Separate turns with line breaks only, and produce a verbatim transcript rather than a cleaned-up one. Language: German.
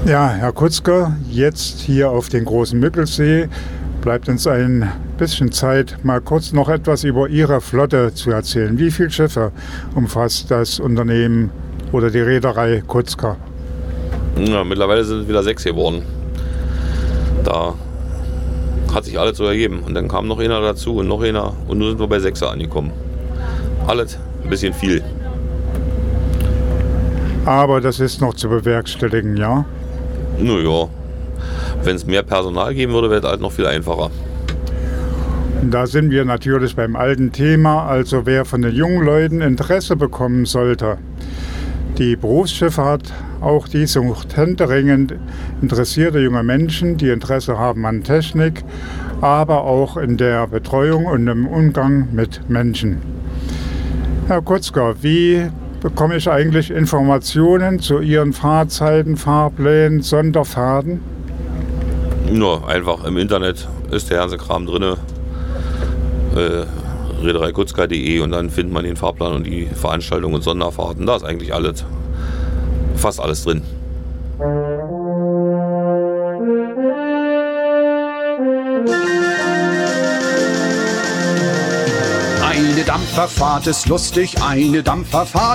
Ja, Herr Kutzker, jetzt hier auf den Großen Müggelsee bleibt uns ein bisschen Zeit, mal kurz noch etwas über Ihre Flotte zu erzählen. Wie viele Schiffe umfasst das Unternehmen oder die Reederei Kutzker?
Ja, mittlerweile sind es wieder sechs geworden. Da hat sich alles so ergeben. Und dann kam noch einer dazu und noch einer. Und nun sind wir bei Sechser angekommen. Alles ein bisschen viel.
Aber das ist noch zu bewerkstelligen, ja?
Naja, wenn es mehr Personal geben würde, wäre es halt noch viel einfacher.
Und da sind wir natürlich beim alten Thema, also wer von den jungen Leuten Interesse bekommen sollte. Die Berufsschifffahrt, auch die sucht händeringend interessierte junge Menschen, die Interesse haben an Technik, aber auch in der Betreuung und im Umgang mit Menschen. Herr Kutzker, wie bekomme ich eigentlich Informationen zu Ihren Fahrzeiten, Fahrplänen, Sonderfahrten?
Nur einfach im Internet ist der ganze Kram drin. Äh, Reederei Kutzker punkt de und dann findet man den Fahrplan und die Veranstaltungen und Sonderfahrten. Da ist eigentlich alles, fast alles drin.
Eine Dampferfahrt ist lustig, eine Dampferfahrt